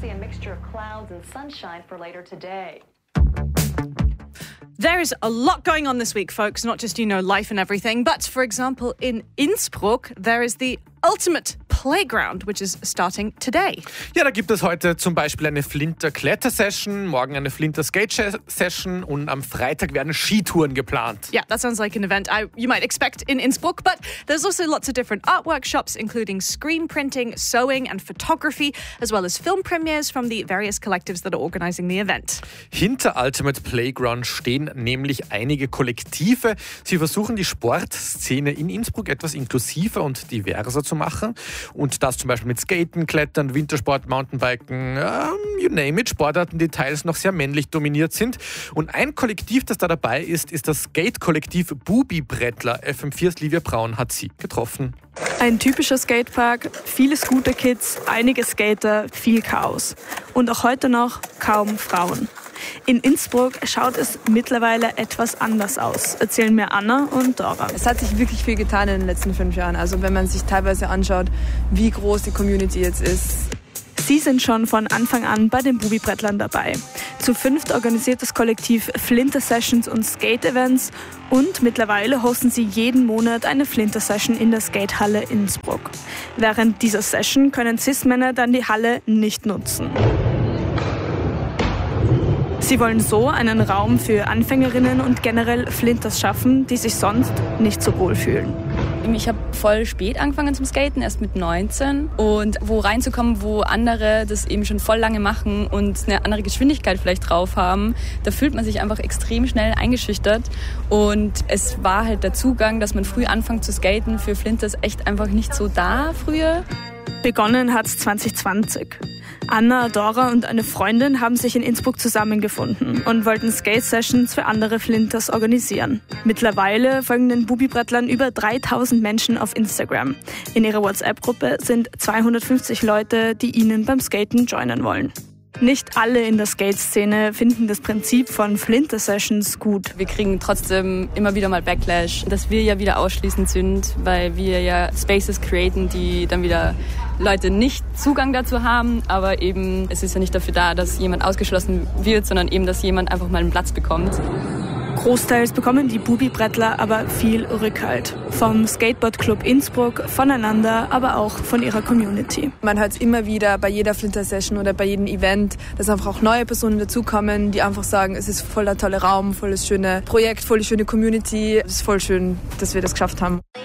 see a mixture of clouds and sunshine for later today. There is a lot going on this week, folks, not just, life and everything, but, for example, in Innsbruck, there is the Ultimate Playground, which is starting today. Ja, da gibt es heute zum Beispiel eine Flinter-Kletter-Session, morgen eine Flinter-Skate-Session und am Freitag werden Skitouren geplant. Yeah, that sounds like an event you might expect in Innsbruck, but there's also lots of different art workshops, including screen printing, sewing and photography, as well as film premieres from the various collectives that are organizing the event. Hinter Ultimate Playground stehen nämlich einige Kollektive. Sie versuchen, die Sportszene in Innsbruck etwas inklusiver und diverser zu machen. Und das zum Beispiel mit Skaten, Klettern, Wintersport, Mountainbiken, you name it, Sportarten, die teils noch sehr männlich dominiert sind. Und ein Kollektiv, das da dabei ist das Skate-Kollektiv Bubi-Brettler. FM4's Livia Braun hat sie getroffen. Ein typischer Skatepark, viele Scooter-Kids, einige Skater, viel Chaos. Und auch heute noch kaum Frauen. In Innsbruck schaut es mittlerweile etwas anders aus, erzählen mir Anna und Dora. Es hat sich wirklich viel getan in den letzten 5 Jahren. Also wenn man sich teilweise anschaut, wie groß die Community jetzt ist. Sie sind schon von Anfang an bei den Bubi-Brettlern dabei. Zu 5 organisiert das Kollektiv Flinter-Sessions und Skate-Events und mittlerweile hosten sie jeden Monat eine Flinter-Session in der Skatehalle Innsbruck. Während dieser Session können Cis-Männer dann die Halle nicht nutzen. Sie wollen so einen Raum für Anfängerinnen und generell Flinters schaffen, die sich sonst nicht so wohl fühlen. Ich habe voll spät angefangen zum Skaten, erst mit 19. Und wo reinzukommen, wo andere das eben schon voll lange machen und eine andere Geschwindigkeit vielleicht drauf haben, da fühlt man sich einfach extrem schnell eingeschüchtert. Und es war halt der Zugang, dass man früh anfängt zu skaten, für Flinters echt einfach nicht so da früher. Begonnen hat es 2020. Anna, Dora und eine Freundin haben sich in Innsbruck zusammengefunden und wollten Skate-Sessions für andere Flinters organisieren. Mittlerweile folgen den Bubi-Brettlern über 3000 Menschen auf Instagram. In ihrer WhatsApp-Gruppe sind 250 Leute, die ihnen beim Skaten joinen wollen. Nicht alle in der Skate-Szene finden das Prinzip von Flinter-Sessions gut. Wir kriegen trotzdem immer wieder mal Backlash, dass wir ja wieder ausschließend sind, weil wir ja Spaces createn, die dann wieder Leute nicht Zugang dazu haben. Aber eben, es ist ja nicht dafür da, dass jemand ausgeschlossen wird, sondern eben, dass jemand einfach mal einen Platz bekommt. Großteils bekommen die Bubi-Brettler aber viel Rückhalt. Vom Skateboard-Club Innsbruck, voneinander, aber auch von ihrer Community. Man hört es immer wieder bei jeder Flinter-Session oder bei jedem Event, dass einfach auch neue Personen dazukommen, die einfach sagen, es ist voll der tolle Raum, voll das schöne Projekt, voll die schöne Community. Es ist voll schön, dass wir das geschafft haben.